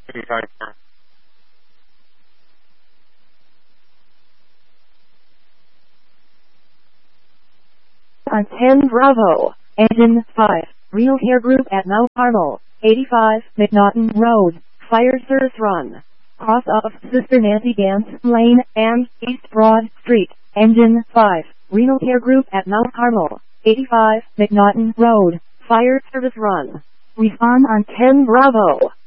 85. On 10 Bravo, Engine 5, Real Hair Group at Mount Carmel, 85 McNaughton Road, Fire Service Run. Cross of Sister Nancy Gans Lane and East Broad Street, Engine 5, Renal Care Group at Mount Carmel, 85 McNaughton Road, Fire Service Run. Respond on 10 Bravo.